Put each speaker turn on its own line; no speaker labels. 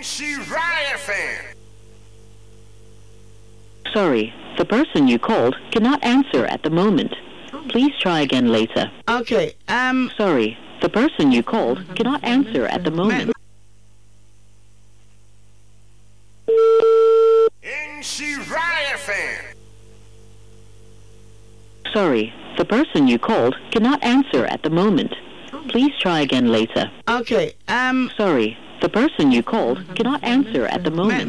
fan.
Sorry, the person you called cannot answer at the moment. Please try again later.
Okay,
Sorry, the person you called cannot answer at the moment.
fan.
Sorry, the person you called cannot answer at the moment. Please try again later.
okay,
Sorry, the person you called cannot answer at the moment.